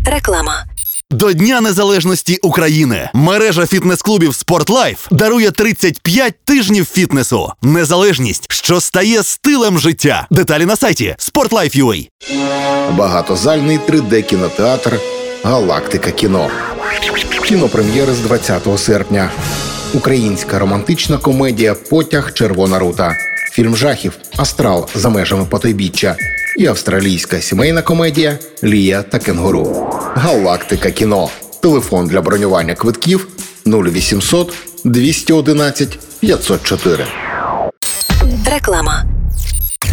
Реклама. До Дня Незалежності України мережа фітнес-клубів «Спортлайф» дарує 35 тижнів фітнесу. Незалежність, що стає стилем життя. Деталі на сайті sportlife.ua. Багатозальний 3D-кінотеатр «Галактика кіно». Кінопрем'єри з 20 серпня. Українська романтична комедія «Потяг. Червона рута». Фільм жахів «Астрал. За межами потойбіччя». І австралійська сімейна комедія «Лія та кенгуру». «Галактика кіно». Телефон для бронювання квитків 0800 211 504. Реклама.